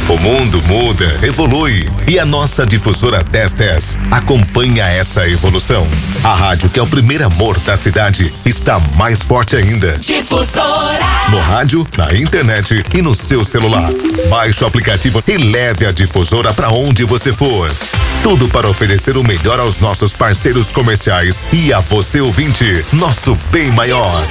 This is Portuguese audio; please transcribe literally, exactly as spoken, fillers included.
O mundo muda, evolui e a nossa difusora dez dez acompanha essa evolução. A rádio que é o primeiro amor da cidade está mais forte ainda. Difusora. No rádio, na internet e no seu celular. Baixe o aplicativo e leve a difusora para onde você for. Tudo para oferecer o melhor aos nossos parceiros comerciais e a você ouvinte, nosso bem maior.